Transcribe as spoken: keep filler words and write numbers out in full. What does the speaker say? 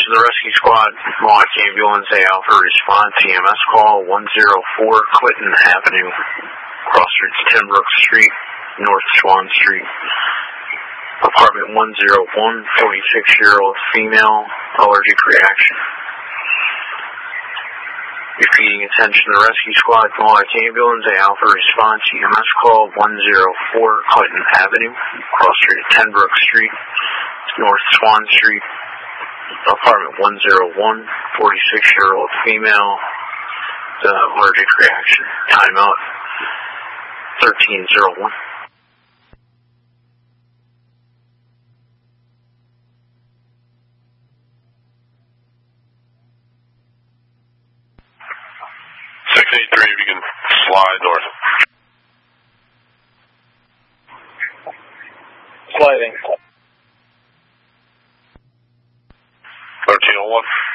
Attention the rescue squad, Mohawk Ambulance, A Alpha, response, E M S call, one oh four Clinton Avenue, cross streets ten Brook Street, North Swan Street. Apartment one oh one, forty-six-year-old female, allergic reaction. Repeating, attention the rescue squad, Mohawk Ambulance, A Alpha, response, E M S call, one oh four Clinton Avenue, cross street ten Brook Street, North Swan Street. Apartment one oh one, forty-six-year-old female, uh, allergic reaction. Timeout, thirteen oh one. six eighty-three, if you can slide north. Sliding. thirteen oh one.